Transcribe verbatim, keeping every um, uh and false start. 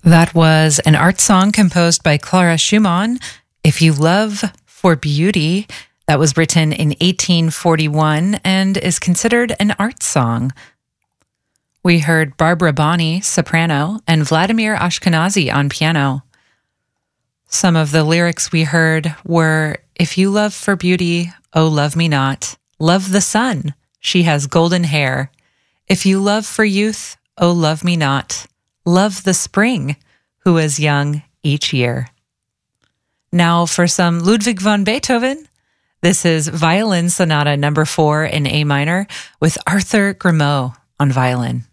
That was an art song composed by Clara Schumann, If You Love for Beauty. That was written in eighteen forty-one and is considered an art song. We heard Barbara Bonney, soprano, and Vladimir Ashkenazy on piano. Some of the lyrics we heard were, if you love for beauty, oh, love me not. Love the sun, she has golden hair. If you love for youth, oh, love me not. Love the spring, who is young each year. Now for some Ludwig van Beethoven. This is Violin Sonata number four in A minor with Arthur Grimaud on violin.